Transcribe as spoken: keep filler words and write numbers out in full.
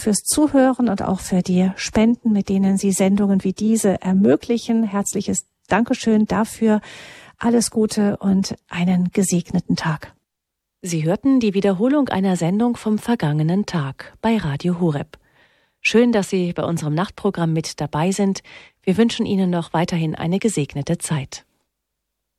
fürs Zuhören und auch für die Spenden, mit denen Sie Sendungen wie diese ermöglichen. Herzliches Dankeschön dafür. Alles Gute und einen gesegneten Tag. Sie hörten die Wiederholung einer Sendung vom vergangenen Tag bei Radio Horeb. Schön, dass Sie bei unserem Nachtprogramm mit dabei sind. Wir wünschen Ihnen noch weiterhin eine gesegnete Zeit.